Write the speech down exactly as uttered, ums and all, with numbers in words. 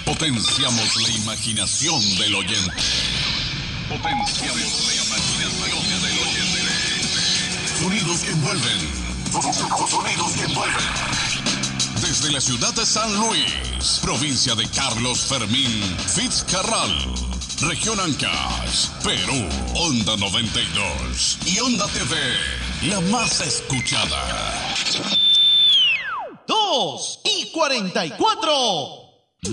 Potenciamos la imaginación del oyente. Potenciamos la imaginación del oyente. Sonidos que envuelven. Sonidos que envuelven. Desde la ciudad de San Luis, provincia de Carlos Fermín Fitzcarral, región Ancash, Perú, Onda noventa y dos y Onda T V, la más escuchada. Dos y cuarenta y cuatro.